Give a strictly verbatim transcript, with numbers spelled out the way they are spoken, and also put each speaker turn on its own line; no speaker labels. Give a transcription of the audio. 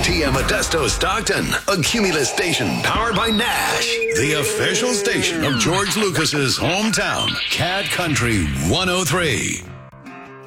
T M Modesto Stockton, a Cumulus station powered by Nash, the official station of George Lucas's hometown, Cat Country one oh three.